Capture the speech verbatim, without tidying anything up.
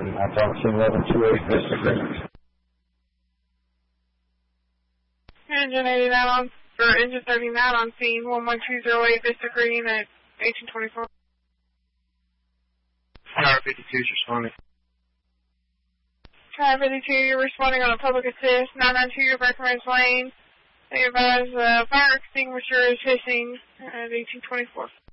I don't see eleven two eight Vista Green. Engine eighty-nine on, or engine thirty-nine on scene, one one two zero eight Vista Green at eighteen twenty-four. Tower fifty-two is responding. Tower fifty-two, you're responding on a public assist, nine nine two, your Breckenridge Lane. They advise uh, fire extinguisher is hissing at eighteen twenty-four.